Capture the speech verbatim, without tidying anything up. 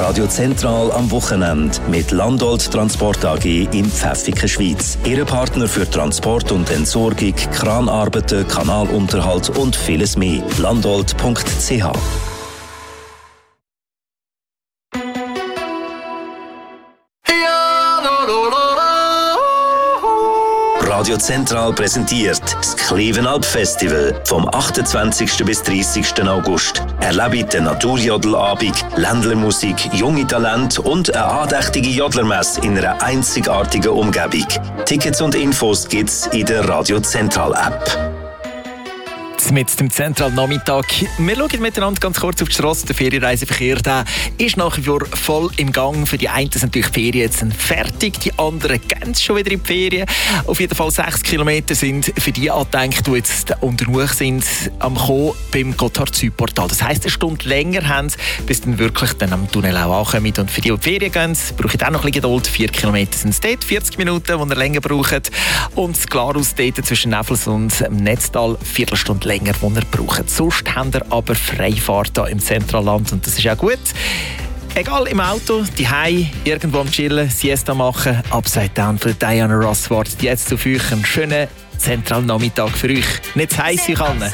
Radio Zentral am Wochenende mit Landolt Transport A G in Pfäffiken, Schweiz. Ihr Partner für Transport und Entsorgung, Kranarbeiten, Kanalunterhalt und vieles mehr. landolt punkt c h. Radio Zentral präsentiert das Klevenalp Festival vom achtundzwanzigsten bis dreißigsten August. Erlebe den Naturjodelabend, Ländlermusik, junge Talente und eine andächtige Jodlermesse in einer einzigartigen Umgebung. Tickets und Infos gibt's in der Radio Zentral App. Mit dem zentralen Nachmittag. Wir schauen miteinander ganz kurz auf die Strasse. Der Ferienreiseverkehr der ist nach wie vor voll im Gang. Für die einen sind natürlich die Ferien jetzt fertig, die anderen gehen schon wieder in die Ferien. Auf jeden Fall sechs Kilometer sind für die angedenkt, die jetzt unterwegs sind, am Kommen beim Gotthard-Südportal. Das heisst, eine Stunde länger haben sie, bis dann wirklich dann am Tunnel auch ankommen. Und für die, die in die Ferien gehen, brauchen auch noch ein bisschen Geduld. Vier Kilometer sind es dort, vierzig Minuten, die ihr länger braucht. Und das Glarus dort zwischen Neffels und Netztal, eine Viertelstunde länger, die ihr braucht. Sonst habt ihr aber Freifahrt hier im Zentralland und das ist auch gut. Egal, im Auto, daheim, irgendwo am Chillen, Siesta machen. Upside Down für Diana Ross wartet jetzt auf euch. Einen schönen zentralen Nachmittag für euch. Nicht zu heiß, ich kann.